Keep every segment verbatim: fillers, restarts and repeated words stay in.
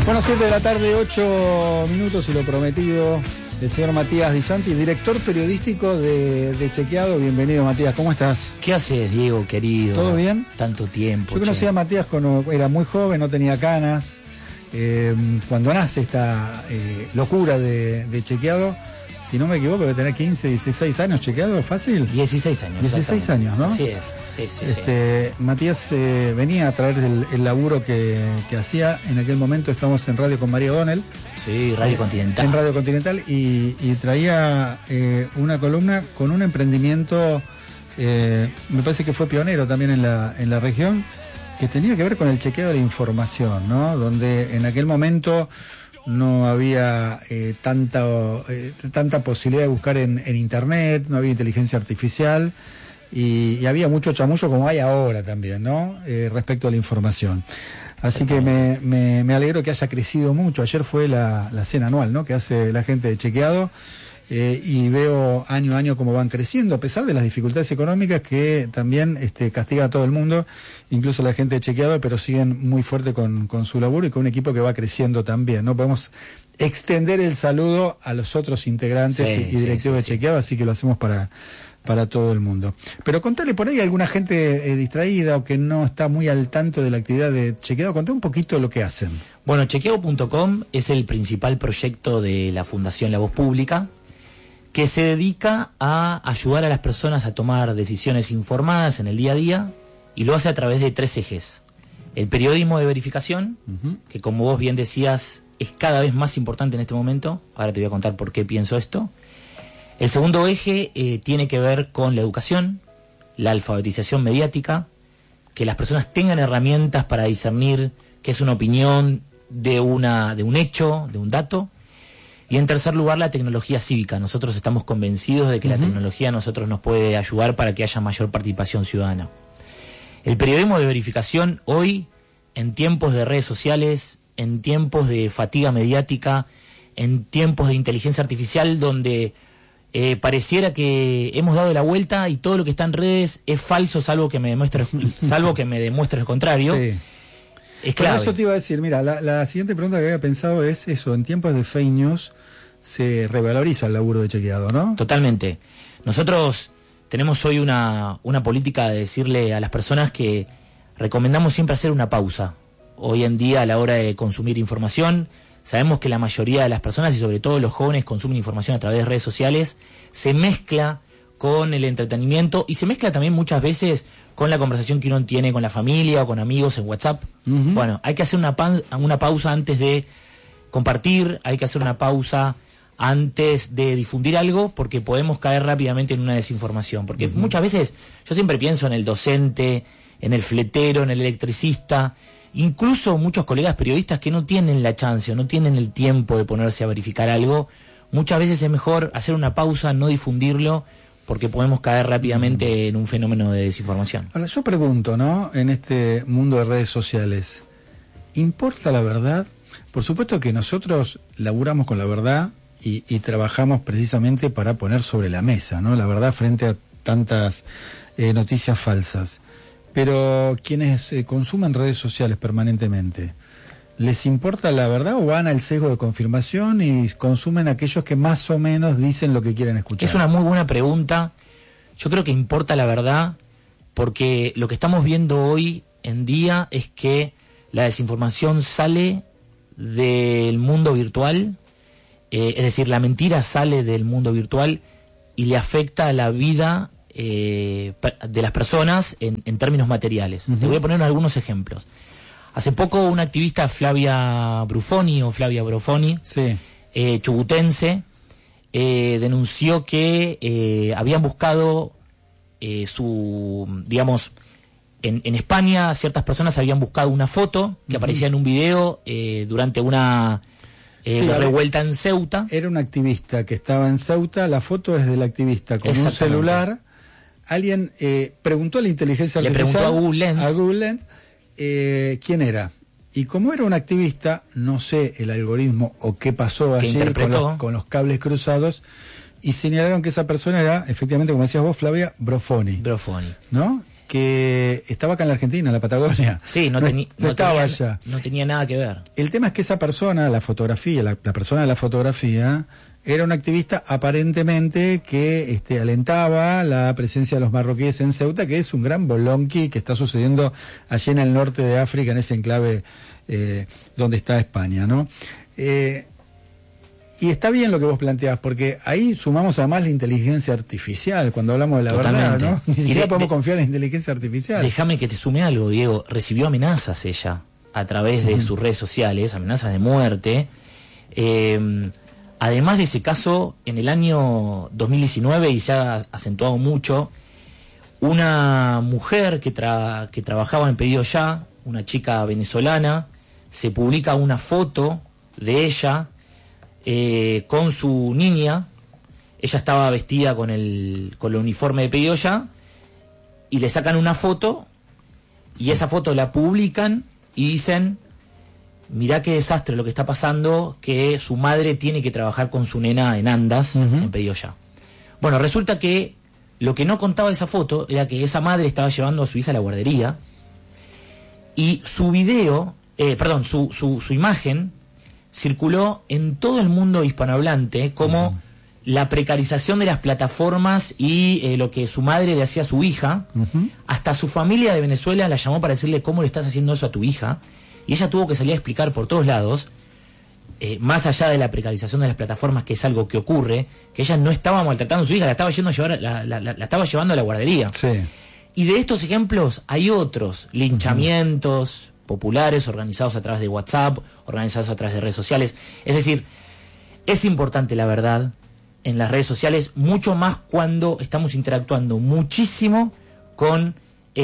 Bueno, siete de la tarde, ocho minutos y lo prometido, el señor Matías Di Santi, director periodístico de, de Chequeado. Bienvenido, Matías, ¿cómo estás? ¿Qué haces, Diego, querido? ¿Todo bien? Tanto tiempo. Yo conocí che. a Matías cuando era muy joven, no tenía canas. Eh, cuando nace esta eh, locura de, de Chequeado, si no me equivoco, debe tener quince, dieciséis años. ¿Chequeado fácil? dieciséis años. dieciséis años, ¿no? Así es, sí, sí, este, sí. Matías eh, venía a traer el, el laburo que, que hacía. En aquel momento estamos en radio con María O'Donnell. Sí, Radio Continental. En Radio Continental y, y traía eh, una columna con un emprendimiento, eh, me parece que fue pionero también en la, en la región, que tenía que ver con el chequeo de la información, ¿no? Donde en aquel momento no había eh, tanta, eh, tanta posibilidad de buscar en, en internet, no había inteligencia artificial y, y había mucho chamullo como hay ahora también, ¿no? Eh, respecto a la información. Así que me, me, me alegro que haya crecido mucho. Ayer fue la, la cena anual, ¿no?, que hace la gente de Chequeado, eh, y veo año a año cómo van creciendo, a pesar de las dificultades económicas que también este, castiga a todo el mundo, incluso la gente de Chequeado, pero siguen muy fuerte con, con su laburo y con un equipo que va creciendo también, ¿no? Podemos extender el saludo a los otros integrantes sí, y, y directivos sí, sí, de Chequeado, sí. Así que lo hacemos para... para todo el mundo. Pero contale, por ahí alguna gente eh, distraída o que no está muy al tanto de la actividad de Chequeado, contá un poquito lo que hacen. Bueno, chequeado punto com es el principal proyecto de la Fundación La Voz Pública, que se dedica a ayudar a las personas a tomar decisiones informadas en el día a día, y lo hace a través de tres ejes. El periodismo de verificación, uh-huh. que como vos bien decías, es cada vez más importante en este momento. Ahora te voy a contar por qué pienso esto. El segundo eje eh, tiene que ver con la educación, la alfabetización mediática, que las personas tengan herramientas para discernir qué es una opinión de, una, de un hecho, de un dato. Y en tercer lugar, la tecnología cívica. Nosotros estamos convencidos de que uh-huh. la tecnología a nosotros nos puede ayudar para que haya mayor participación ciudadana. El periodismo de verificación hoy, en tiempos de redes sociales, en tiempos de fatiga mediática, en tiempos de inteligencia artificial, donde Eh, pareciera que hemos dado la vuelta y todo lo que está en redes es falso, salvo que me demuestre, salvo que me demuestre el contrario. Sí. Es clave. Pero eso te iba a decir, mira, la, la siguiente pregunta que había pensado es eso: en tiempos de fake news se revaloriza el laburo de Chequeado, ¿no? Totalmente. Nosotros tenemos hoy una, una política de decirle a las personas que recomendamos siempre hacer una pausa. Hoy en día, a la hora de consumir información, sabemos que la mayoría de las personas, y sobre todo los jóvenes, consumen información a través de redes sociales, se mezcla con el entretenimiento y se mezcla también muchas veces con la conversación que uno tiene con la familia o con amigos en WhatsApp. Uh-huh. Bueno, hay que hacer una, pa- una pausa antes de compartir, hay que hacer una pausa antes de difundir algo, porque podemos caer rápidamente en una desinformación. Porque uh-huh. muchas veces yo siempre pienso en el docente, en el fletero, en el electricista, incluso muchos colegas periodistas que no tienen la chance o no tienen el tiempo de ponerse a verificar algo. Muchas veces es mejor hacer una pausa, no difundirlo, porque podemos caer rápidamente en un fenómeno de desinformación. Ahora, yo pregunto, ¿no?, en este mundo de redes sociales, ¿importa la verdad? Por supuesto que nosotros laburamos con la verdad y, y trabajamos precisamente para poner sobre la mesa, ¿no?, la verdad frente a tantas eh, noticias falsas. Pero quienes eh, consumen redes sociales permanentemente, ¿les importa la verdad o van al sesgo de confirmación y consumen aquellos que más o menos dicen lo que quieren escuchar? Es una muy buena pregunta. Yo creo que importa la verdad, porque lo que estamos viendo hoy en día es que la desinformación sale del mundo virtual, eh, es decir, la mentira sale del mundo virtual y le afecta a la vida Eh, de las personas en, en términos materiales. Uh-huh. Te voy a poner algunos ejemplos. Hace poco una activista, Flavia Brufoni o Flavia Brufoni, sí. eh, chubutense, eh, denunció que eh, habían buscado eh, su, digamos, en, en España ciertas personas habían buscado una foto que uh-huh. aparecía en un video eh, durante una Eh, sí, revuelta en Ceuta. Era un activista que estaba en Ceuta, la foto es del activista con un celular. Alguien eh, preguntó a la inteligencia Le artificial, preguntó a Google Lens, a Google Lens eh, quién era. Y como era un activista, no sé el algoritmo o qué pasó allí con los, con los cables cruzados, y señalaron que esa persona era, efectivamente, como decías vos, Flavia Brufoni. Brufoni. ¿No? que estaba acá en la Argentina, en la Patagonia. Sí, no, no, teni no no estaba tenía, allá. No tenía nada que ver. El tema es que esa persona, la fotografía, la, la persona de la fotografía, era una activista aparentemente que este, alentaba la presencia de los marroquíes en Ceuta, que es un gran bolonqui que está sucediendo allí en el norte de África, en ese enclave eh, donde está España, ¿no? Eh, Y está bien lo que vos planteás, porque ahí sumamos además la inteligencia artificial, cuando hablamos de la Totalmente. verdad, ¿no? Ni siquiera de, podemos de, confiar en la inteligencia artificial. Déjame que te sume algo, Diego. Recibió amenazas ella, a través de uh-huh. sus redes sociales, amenazas de muerte. Eh, además de ese caso, en el año dos mil diecinueve, y se ha acentuado mucho, una mujer que, tra que trabajaba en Pedido Ya, una chica venezolana, se publica una foto de ella Eh, con su niña. Ella estaba vestida con el, con el uniforme de Pedido Ya, y le sacan una foto, y esa foto la publican y dicen: mirá qué desastre lo que está pasando, que su madre tiene que trabajar con su nena en Andas, uh-huh. en Pedido Ya. Bueno, resulta que lo que no contaba esa foto era que esa madre estaba llevando a su hija a la guardería, y su video, eh, perdón, su, su, su imagen circuló en todo el mundo hispanohablante como uh-huh. la precarización de las plataformas y eh, lo que su madre le hacía a su hija. Uh-huh. Hasta su familia de Venezuela la llamó para decirle: ¿cómo le estás haciendo eso a tu hija? Y ella tuvo que salir a explicar por todos lados, eh, más allá de la precarización de las plataformas, que es algo que ocurre, que ella no estaba maltratando a su hija, la estaba, yendo a llevar, la, la, la, la estaba llevando a la guardería. Sí. Y de estos ejemplos hay otros, linchamientos, uh-huh. populares, organizados a través de WhatsApp, organizados a través de redes sociales. Es decir, es importante la verdad en las redes sociales, mucho más cuando estamos interactuando muchísimo con,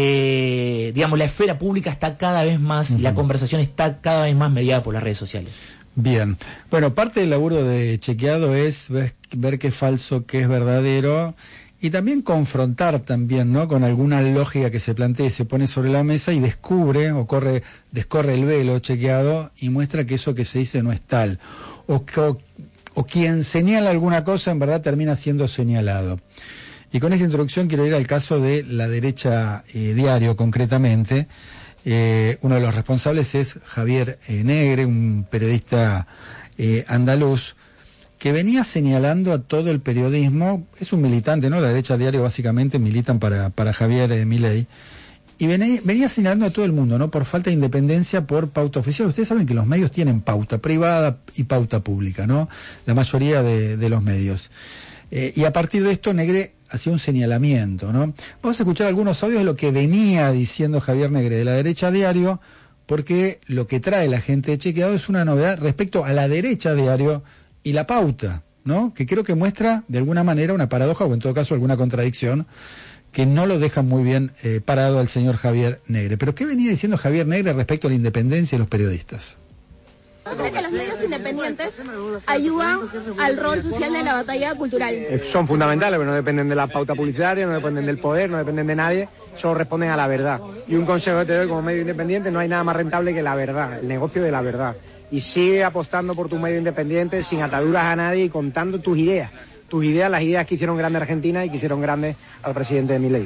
eh, digamos, la esfera pública está cada vez más, uh-huh. y la conversación está cada vez más mediada por las redes sociales. Bien. Bueno, parte del laburo de Chequeado es ver, ver qué es falso, qué es verdadero, y también confrontar también, ¿no?, con alguna lógica que se plantea y se pone sobre la mesa y descubre o corre, descorre el velo Chequeado y muestra que eso que se dice no es tal. O, o, o quien señala alguna cosa en verdad termina siendo señalado. Y con esta introducción quiero ir al caso de La Derecha eh, Diario, concretamente. Eh, uno de los responsables es Javier eh, Negre, un periodista eh, andaluz, que venía señalando a todo el periodismo. Es un militante, ¿no? La Derecha Diario básicamente militan para, para Javier eh, Milei. Y venía, venía señalando a todo el mundo, ¿no?, por falta de independencia, por pauta oficial. Ustedes saben que los medios tienen pauta privada y pauta pública, ¿no? La mayoría de, de los medios. Eh, y a partir de esto Negre hacía un señalamiento, ¿no? Vamos a escuchar algunos audios de lo que venía diciendo Javier Negre de La Derecha Diario, porque lo que trae la gente de Chequeado es una novedad respecto a La Derecha Diario y la pauta, ¿no?, que creo que muestra de alguna manera una paradoja, o en todo caso alguna contradicción, que no lo deja muy bien eh, parado al señor Javier Negre. Pero ¿qué venía diciendo Javier Negre respecto a la independencia de los periodistas? ¿Cree que los medios independientes ayudan al rol social de la batalla cultural? Son fundamentales, pero no dependen de la pauta publicitaria, no dependen del poder, no dependen de nadie, solo responden a la verdad. Y un consejo que te doy como medio independiente: no hay nada más rentable que la verdad, el negocio de la verdad. Y sigue apostando por tu medio independiente sin ataduras a nadie y contando tus ideas. Tus ideas, las ideas que hicieron grande a Argentina y que hicieron grande al presidente Milei.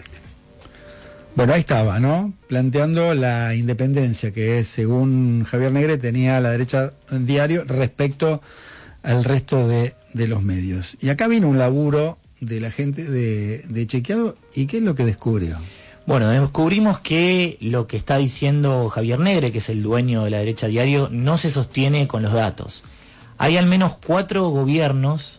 Bueno, ahí estaba, ¿no?, planteando la independencia que, según Javier Negre, tenía La Derecha Diario respecto al resto de, de los medios. Y acá vino un laburo de la gente de, de Chequeado. ¿Y qué es lo que descubrió? Bueno, descubrimos que lo que está diciendo Javier Negre, que es el dueño de La Derecha Diario, no se sostiene con los datos. Hay al menos cuatro gobiernos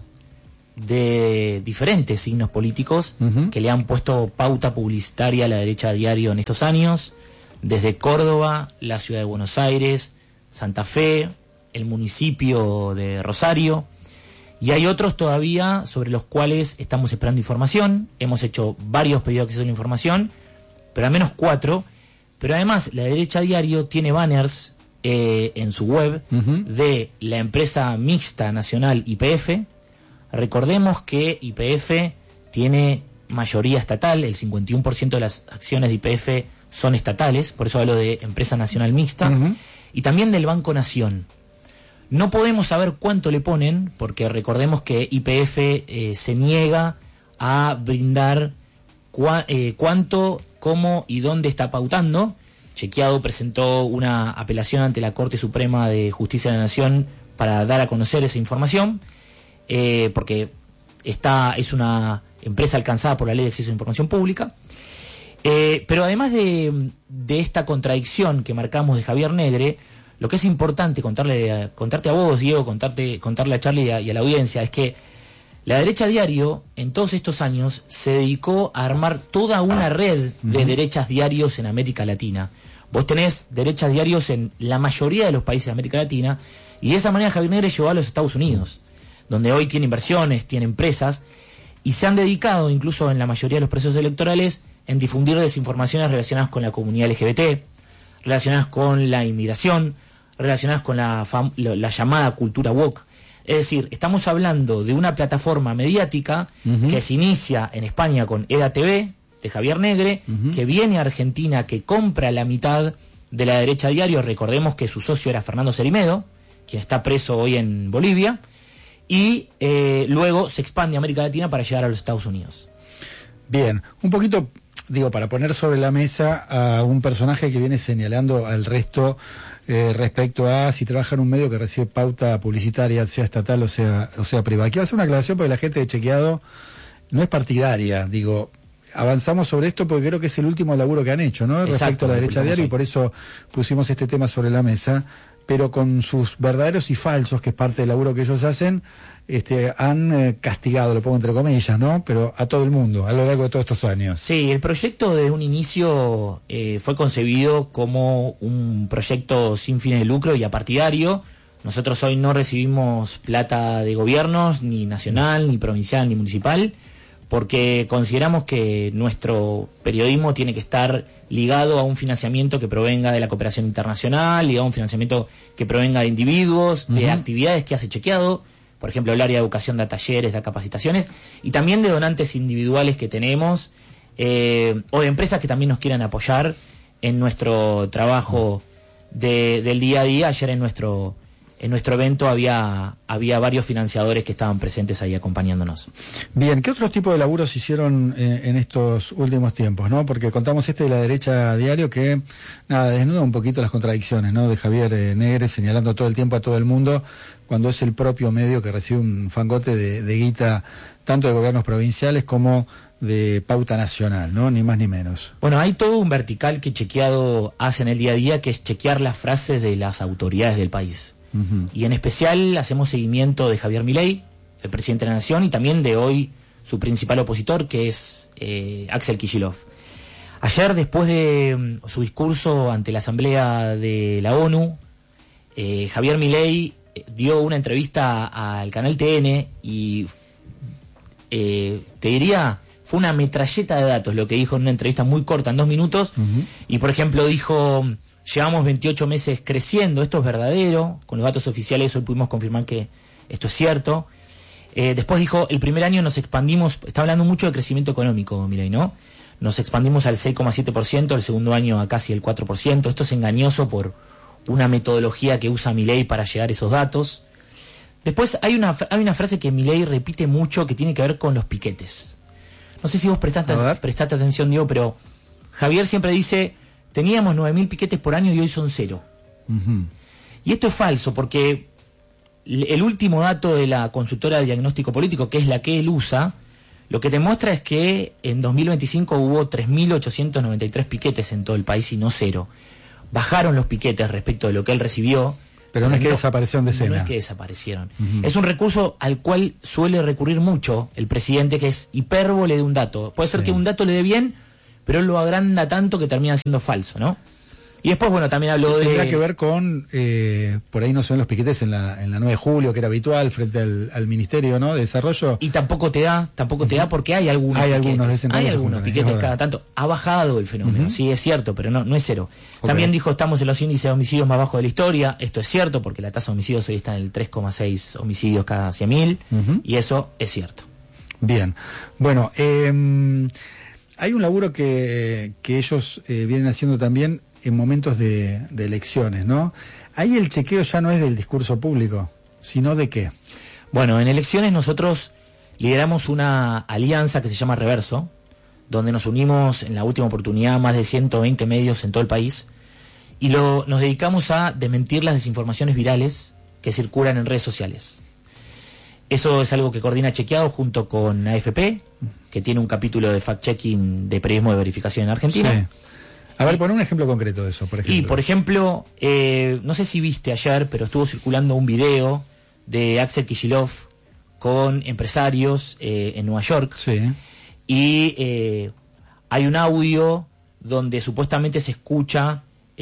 de diferentes signos políticos uh-huh. que le han puesto pauta publicitaria a La Derecha Diario en estos años, desde Córdoba, la ciudad de Buenos Aires, Santa Fe, el municipio de Rosario, y hay otros todavía sobre los cuales estamos esperando información. Hemos hecho varios pedidos de acceso a la información, pero al menos cuatro. Pero además La Derecha Diario tiene banners eh, en su web uh-huh. de la empresa mixta nacional Y P F. Recordemos que Y P F tiene mayoría estatal, el cincuenta y uno por ciento de las acciones de Y P F son estatales, por eso hablo de empresa nacional mixta, uh-huh. y también del Banco Nación. No podemos saber cuánto le ponen, porque recordemos que Y P F eh, se niega a brindar cua, eh, cuánto cómo y dónde está pautando. Chequeado presentó una apelación ante la Corte Suprema de Justicia de la Nación para dar a conocer esa información, eh, porque esta es una empresa alcanzada por la Ley de Acceso a Información Pública. Eh, pero además de, de esta contradicción que marcamos de Javier Negre, lo que es importante contarle, contarte a vos, Diego, contarte, contarle a Charlie y a, y a la audiencia, es que la Derecha Diario, en todos estos años, se dedicó a armar toda una red de uh-huh. derechas diarios en América Latina. Vos tenés derechas diarios en la mayoría de los países de América Latina, y de esa manera Javier Negre llegó a los Estados Unidos, donde hoy tiene inversiones, tiene empresas, y se han dedicado, incluso en la mayoría de los procesos electorales, en difundir desinformaciones relacionadas con la comunidad L G B T, relacionadas con la inmigración, relacionadas con la, fam- la llamada cultura woke. Es decir, estamos hablando de una plataforma mediática uh-huh. que se inicia en España con EDA T V, de Javier Negre, uh-huh. que viene a Argentina, que compra la mitad de la Derecha Diario. Recordemos que su socio era Fernando Cerimedo, quien está preso hoy en Bolivia, y eh, luego se expande a América Latina para llegar a los Estados Unidos. Bien, un poquito, digo, para poner sobre la mesa a un personaje que viene señalando al resto eh, respecto a si trabaja en un medio que recibe pauta publicitaria, sea estatal o sea, o sea privada. Quiero hacer una aclaración porque la gente de Chequeado no es partidaria, digo, avanzamos sobre esto porque creo que es el último laburo que han hecho, ¿no? Exacto, respecto a la Derecha Diario, y por eso pusimos este tema sobre la mesa, pero con sus verdaderos y falsos, que es parte del laburo que ellos hacen, este, han eh, castigado, lo pongo entre comillas, ¿no? Pero a todo el mundo, a lo largo de todos estos años. Sí, el proyecto desde un inicio eh, fue concebido como un proyecto sin fines de lucro y apartidario. Nosotros hoy no recibimos plata de gobiernos, ni nacional, ni provincial, ni municipal, porque consideramos que nuestro periodismo tiene que estar ligado a un financiamiento que provenga de la cooperación internacional, ligado a un financiamiento que provenga de individuos, de uh-huh. actividades que hace Chequeado, por ejemplo el área de educación da talleres, da capacitaciones, y también de donantes individuales que tenemos, eh, o de empresas que también nos quieran apoyar en nuestro trabajo de, del día a día. Ayer en nuestro en nuestro evento había había varios financiadores que estaban presentes ahí acompañándonos. Bien, ¿qué otros tipos de laburos hicieron eh, en estos últimos tiempos, no? Porque contamos este de la Derecha Diario que, nada, desnuda un poquito las contradicciones, ¿no? De Javier eh, Negre señalando todo el tiempo a todo el mundo, cuando es el propio medio que recibe un fangote de, de guita tanto de gobiernos provinciales como de pauta nacional, ¿no? Ni más ni menos. Bueno, hay todo un vertical que Chequeado hace en el día a día, que es chequear las frases de las autoridades del país. Uh-huh. Y en especial hacemos seguimiento de Javier Milei, el presidente de la Nación, y también de hoy su principal opositor, que es eh, Axel Kicillof. Ayer, después de um, su discurso ante la Asamblea de la ONU, eh, Javier Milei dio una entrevista al canal T N y eh, te diría, fue una metralleta de datos lo que dijo en una entrevista muy corta, en dos minutos, uh-huh. y por ejemplo dijo: llevamos veintiocho meses creciendo, esto es verdadero, con los datos oficiales hoy pudimos confirmar que esto es cierto. Eh, después dijo, el primer año nos expandimos, está hablando mucho de crecimiento económico, Milei, ¿no? Nos expandimos al seis coma siete por ciento, el segundo año a casi el cuatro por ciento, esto es engañoso por una metodología que usa Milei para llegar a esos datos. Después hay una, hay una frase que Milei repite mucho que tiene que ver con los piquetes. No sé si vos prestaste, prestaste atención, Diego, pero Javier siempre dice: teníamos nueve mil piquetes por año y hoy son cero. Uh-huh. Y esto es falso, porque el último dato de la consultora de diagnóstico político, que es la que él usa, lo que te muestra es que en dos mil veinticinco hubo tres mil ochocientos noventa y tres piquetes en todo el país y no cero. Bajaron los piquetes respecto de lo que él recibió. Pero no es que no, desaparecieron de escena. No es que desaparecieron. Uh-huh. Es un recurso al cual suele recurrir mucho el presidente, que es hipérbole de un dato. Puede ser sí. que un dato le dé bien, pero él lo agranda tanto que termina siendo falso, ¿no? Y después, bueno, también habló de... Tendrá que ver con, eh, por ahí no se ven los piquetes en la, en la nueve de julio, que era habitual, frente al, al Ministerio, ¿no?, de Desarrollo. Y tampoco te da, tampoco uh-huh. te da porque hay algunos Hay piquetes. algunos de ese Hay algunos piquetes cada tanto. Ha bajado el fenómeno, uh-huh. sí, es cierto, pero no, no es cero. Okay. También dijo, estamos en los índices de homicidios más bajos de la historia. Esto es cierto, porque la tasa de homicidios hoy está en el tres coma seis homicidios cada cien mil, uh-huh. y eso es cierto. Bien. Bueno, eh... hay un laburo que, que ellos eh, vienen haciendo también en momentos de, de elecciones, ¿no? Ahí el chequeo ya no es del discurso público, sino de qué. Bueno, en elecciones nosotros lideramos una alianza que se llama Reverso, donde nos unimos en la última oportunidad más de ciento veinte medios en todo el país, y lo, nos dedicamos a desmentir las desinformaciones virales que circulan en redes sociales. Eso es algo que coordina Chequeado junto con A F P, que tiene un capítulo de fact-checking de periodismo de verificación en Argentina. Sí. A ver, pon un ejemplo concreto de eso, por ejemplo. Y, por ejemplo, eh, no sé si viste ayer, pero estuvo circulando un video de Axel Kicillof con empresarios eh, en Nueva York. Sí. Y eh, hay un audio donde supuestamente se escucha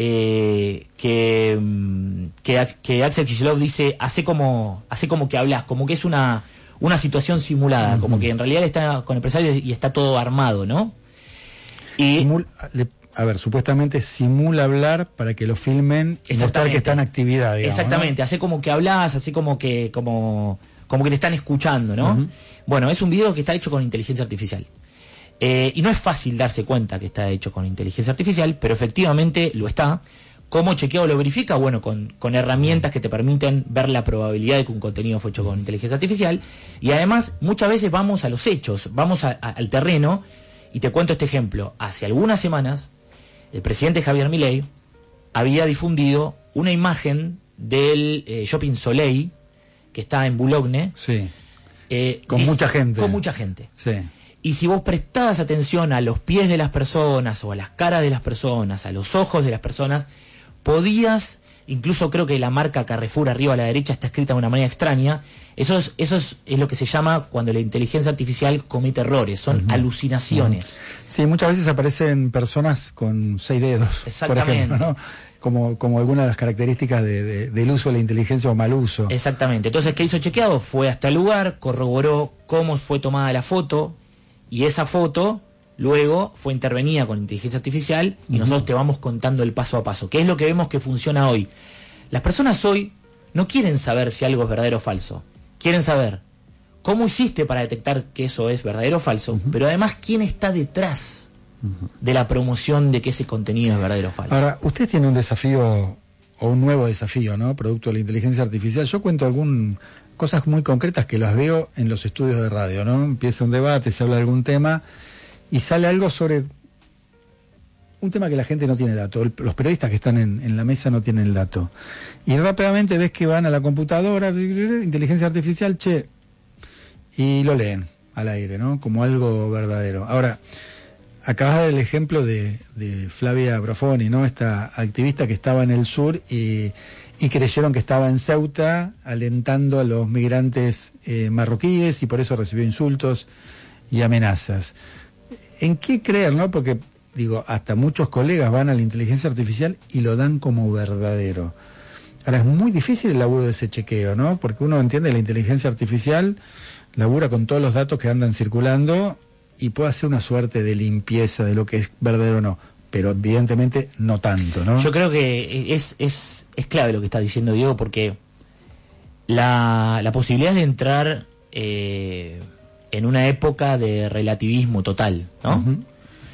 eh, que, que, que Axel Kicillof dice, hace como, hace como que hablas, como que es una, una situación simulada, uh-huh. como que en realidad está con empresarios y está todo armado, ¿no? Y Simul le A ver, supuestamente simula hablar para que lo filmen y mostrar que está en actividad, digamos, exactamente, ¿no? Hace como que hablas, así como que como, como que te están escuchando, ¿no? Uh-huh. Bueno, es un video que está hecho con inteligencia artificial. Eh, y no es fácil darse cuenta que está hecho con inteligencia artificial, pero efectivamente lo está. ¿Cómo Chequeado lo verifica? Bueno, con, con herramientas que te permiten ver la probabilidad de que un contenido fue hecho con inteligencia artificial. Y además, muchas veces vamos a los hechos, vamos a, a, al terreno. Y te cuento este ejemplo. Hace algunas semanas, el presidente Javier Milei había difundido una imagen del eh, Shopping Soleil, que está en Boulogne. Sí. Eh, con dice, mucha gente. Con mucha gente. Sí. Y si vos prestabas atención a los pies de las personas, o a las caras de las personas, a los ojos de las personas, podías, incluso creo que la marca Carrefour arriba a la derecha está escrita de una manera extraña. Eso es, eso es, es lo que se llama cuando la inteligencia artificial comete errores, son uh-huh. alucinaciones. Uh-huh. Sí, muchas veces aparecen personas con seis dedos, por ejemplo, ¿no? Como, como alguna de las características de, de, del uso de la inteligencia o mal uso. Exactamente. Entonces, ¿qué hizo Chequeado? Fue hasta el lugar, corroboró cómo fue tomada la foto, y esa foto luego fue intervenida con inteligencia artificial, y uh-huh. nosotros te vamos contando el paso a paso, que es lo que vemos que funciona hoy. Las personas hoy no quieren saber si algo es verdadero o falso. Quieren saber cómo hiciste para detectar que eso es verdadero o falso, uh-huh. pero además quién está detrás uh-huh. de la promoción de que ese contenido es verdadero o falso. Ahora, usted tiene un desafío, o un nuevo desafío, ¿no? Producto de la inteligencia artificial. Yo cuento algunas cosas muy concretas que las veo en los estudios de radio, ¿no? Empieza un debate, se habla de algún tema, y sale algo sobre un tema que la gente no tiene dato. El, los periodistas que están en, en la mesa no tienen el dato. Y rápidamente ves que van a la computadora, inteligencia artificial, che, y lo leen al aire, ¿no? Como algo verdadero. Ahora, acabas de dar el ejemplo de, de Flavia Brofoni, ¿no? Esta activista que estaba en el sur y, y creyeron que estaba en Ceuta alentando a los migrantes eh, marroquíes, y por eso recibió insultos y amenazas. ¿En qué creer, no? Porque digo, hasta muchos colegas van a la inteligencia artificial y lo dan como verdadero. Ahora, es muy difícil el laburo de ese chequeo, ¿no? Porque uno entiende la inteligencia artificial, labura con todos los datos que andan circulando y puede hacer una suerte de limpieza de lo que es verdadero o no, pero evidentemente no tanto, ¿no? Yo creo que es, es, es clave lo que está diciendo Diego, porque la, la posibilidad de entrar eh, en una época de relativismo total, ¿no? Uh-huh.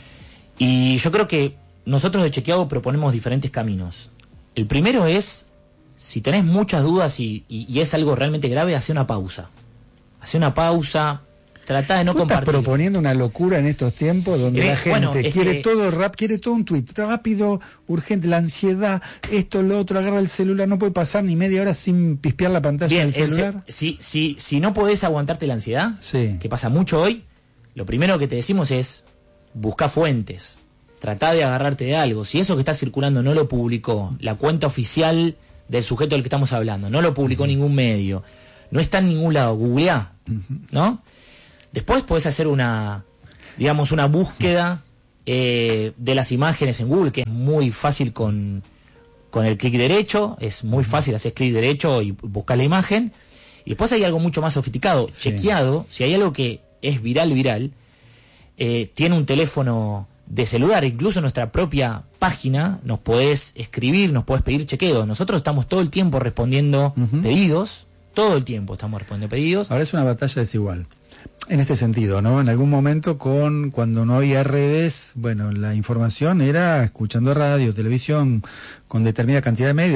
Y yo creo que nosotros de Chequeado proponemos diferentes caminos. El primero es, si tenés muchas dudas y, y, y es algo realmente grave, hace una pausa. Hace una pausa, tratá de no ¿Tú compartir. Estás proponiendo una locura en estos tiempos donde eh, la gente bueno, quiere que... todo rap, quiere todo un tweet, rápido, urgente, la ansiedad, esto, lo otro, agarra el celular, no puede pasar ni media hora sin pispear la pantalla Bien, del celular. El, si, si, si no podés aguantarte la ansiedad, sí. que pasa mucho hoy, lo primero que te decimos es, buscá fuentes, tratá de agarrarte de algo. Si eso que está circulando no lo publicó la cuenta oficial del sujeto del que estamos hablando, no lo publicó uh-huh. ningún medio, no está en ningún lado, googleá, uh-huh. ¿no? Después podés hacer una, digamos, una búsqueda eh, de las imágenes en Google, que es muy fácil con, con el clic derecho, es muy fácil hacer clic derecho y buscar la imagen. Y después hay algo mucho más sofisticado, sí. Chequeado, si hay algo que es viral, viral, eh, tiene un teléfono de celular, incluso en nuestra propia página nos podés escribir, nos podés pedir chequeo. Nosotros estamos todo el tiempo respondiendo uh-huh. pedidos, todo el tiempo estamos respondiendo pedidos. Ahora es una batalla desigual. En este sentido, ¿no? En algún momento, con cuando no había redes, bueno, la información era escuchando radio, televisión, con determinada cantidad de medios.